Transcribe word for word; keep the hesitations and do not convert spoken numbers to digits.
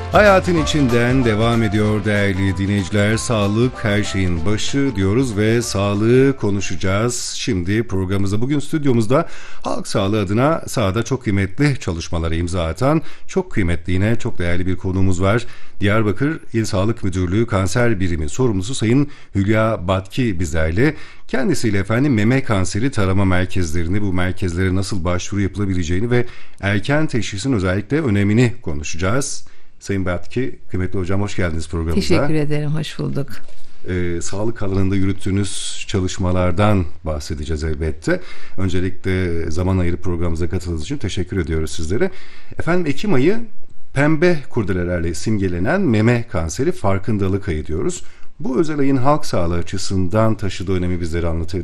Hayatın içinden devam ediyor değerli dinleyiciler. Sağlık her şeyin başı diyoruz ve sağlığı konuşacağız. Şimdi programımızda bugün stüdyomuzda halk sağlığı adına sahada çok kıymetli çalışmalara imza atan, çok kıymetli yine çok değerli bir konuğumuz var. Diyarbakır İl Sağlık Müdürlüğü Kanser Birimi sorumlusu Sayın Hülya Batki bizlerle. Kendisiyle efendim meme kanseri tarama merkezlerini, bu merkezlere nasıl başvuru yapılabileceğini ve erken teşhisin özellikle önemini konuşacağız. Sayın Batki, kıymetli hocam hoş geldiniz programımıza. Teşekkür ederim, hoş bulduk. Ee, sağlık alanında yürüttüğünüz çalışmalardan bahsedeceğiz elbette. Öncelikle zaman ayırıp programımıza katıldığınız için teşekkür ediyoruz sizlere. Efendim Ekim ayı pembe kurdelelerle simgelenen meme kanseri farkındalık ayı diyoruz. Bu özel ayın halk sağlığı açısından taşıdığı önemi bizlere anlatabilir